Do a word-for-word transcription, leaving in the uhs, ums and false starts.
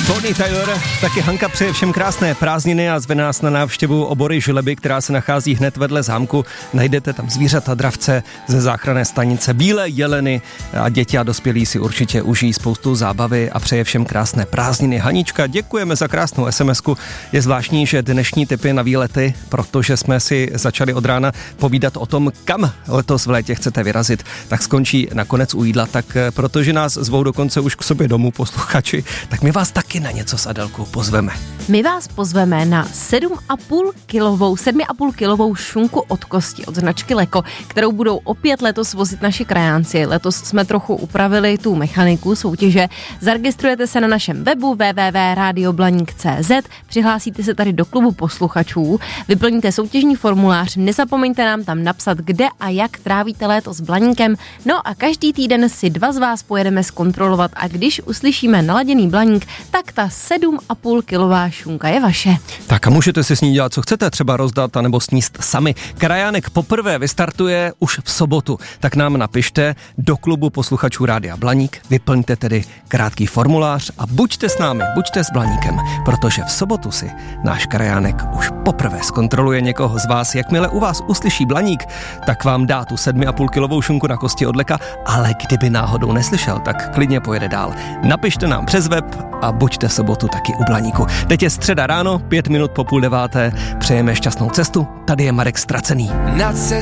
Tony Taylor, taky Hanka přeje všem krásné prázdniny a zve nás na návštěvu obory Žileby, která se nachází hned vedle zámku. Najdete tam zvířata, dravce ze záchranné stanice, bílé jeleny a děti a dospělí si určitě užijí spoustu zábavy a přeje všem krásné prázdniny. Hanička, děkujeme za krásnou SMSku. Je zvláštní, že dnešní tipy na výlety, protože jsme si začali od rána povídat o tom, kam letos v létě chcete vyrazit, tak skončí nakonec u jídla, tak protože nás zvou dokonce už k sobě domů posluchači, tak my vás taky na něco s Adelkou pozveme. My vás pozveme na sedm a půl kilovou, sedm a půl kilovou šunku od kosti od značky Leko, kterou budou opět letos vozit naši krajánci. Letos jsme trochu upravili tu mechaniku soutěže. Zaregistrujete se na našem webu w w w tečka radio blaník tečka c z, přihlásíte se tady do klubu posluchačů, vyplníte soutěžní formulář, nezapomeňte nám tam napsat, kde a jak trávíte léto s Blaníkem, no a každý týden si dva z vás pojedeme zkontrolovat a když uslyšíme naladěný Blaník, tak ta sedm a půl kilová šunka je vaše. Tak a můžete si s ní dělat, co chcete, třeba rozdat anebo sníst sami. Krajánek poprvé vystartuje už v sobotu, tak nám napište do klubu posluchačů Rádia Blaník, vyplňte tedy krátký formulář a buďte s námi, buďte s Blaníkem, protože v sobotu si náš krajánek už poprvé zkontroluje někoho z vás. Jakmile u vás uslyší Blaník, tak vám dá tu sedm a půl kilovou šunku na kosti od Leka, ale kdyby náhodou neslyšel, tak klidně pojede dál. Napište nám přes web a buďte v sobotu taky u Blaníku. Teď je středa ráno, pět minut po půl deváté, přejeme šťastnou cestu, tady je Marek Ztracený.